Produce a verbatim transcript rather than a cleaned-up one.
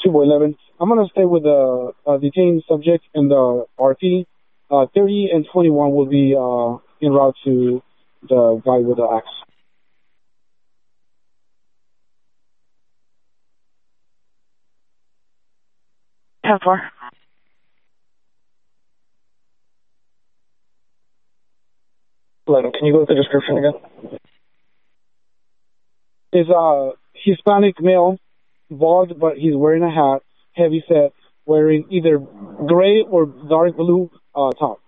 two by eleven. I'm gonna stay with the uh, detained subject and the R P. Uh, thirty and twenty-one will be uh, en route to the guy with the axe. ten four. eleven, can you go with the description again? Is a Hispanic male, bald, but he's wearing a hat, heavy set, wearing either gray or dark blue uh, top.